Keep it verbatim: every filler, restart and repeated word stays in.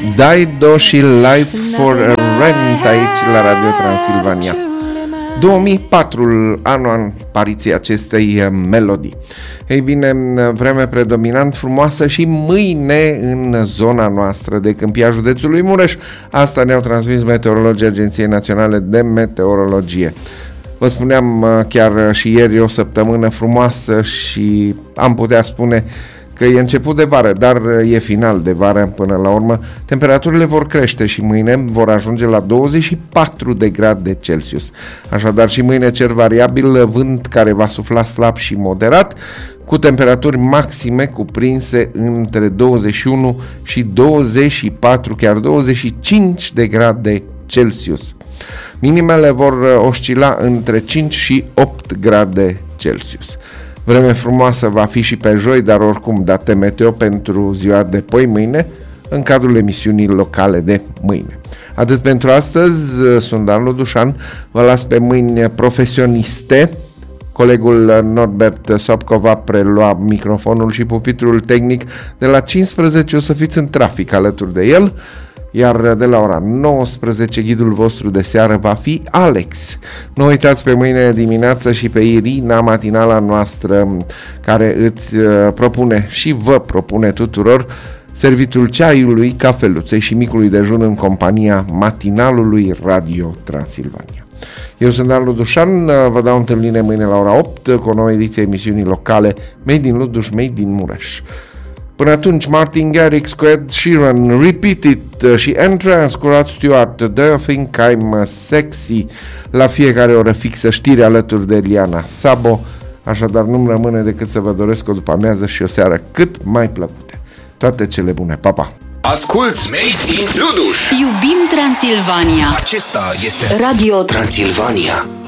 Dido și Life for a Rent aici la Radio Transilvania. două mii patru, anul apariției acestei melodii. Ei bine, vreme predominant frumoasă și mâine în zona noastră de câmpia județului Mureș. Asta ne-au transmis meteorologii Agenției Naționale de Meteorologie. Vă spuneam chiar și ieri o săptămână frumoasă și am putea spune că e început de vară, dar e final de vară până la urmă. Temperaturile vor crește și mâine vor ajunge la douăzeci și patru de grade Celsius. Așadar și mâine cer variabil, vânt care va sufla slab și moderat, cu temperaturi maxime cuprinse între douăzeci și unu și douăzeci și patru, chiar douăzeci și cinci de grade Celsius. Minimele vor oscila între cinci și opt grade Celsius. Vreme frumoasă va fi și pe joi, dar oricum date meteo pentru ziua de poi mâine, în cadrul emisiunii locale de mâine. Atât pentru astăzi, sunt Dan Ludușan, vă las pe mâini profesioniste. Colegul Norbert Sopco va prelua microfonul și pupitrul tehnic. De la cincisprezece o să fiți în trafic alături de el, iar de la ora nouăsprezece ghidul vostru de seară va fi Alex. Nu uitați pe mâine dimineață și pe Irina, matinala noastră, care îți propune și vă propune tuturor servitul ceaiului, cafeluței și micului dejun în compania matinalului Radio Transilvania. Eu sunt Dan Ludușan, vă dau întâlnire mâine la ora opt cu o nouă ediție a emisiunii locale Made in Luduș, Made in Mureș. Până atunci, Martin Garrix cu Ed Sheeran, Repeat It și Entrance cu Rod Stewart, Do You Think I'm Sexy, la fiecare oră fixă știri alături de Eliana Sabo. Așadar nu-mi rămâne decât să vă doresc o după-amiază și o seară cât mai plăcute. Toate cele bune, pa, pa! Asculți Made in Luduș! Iubim Transilvania! Acesta este Radio Transilvania.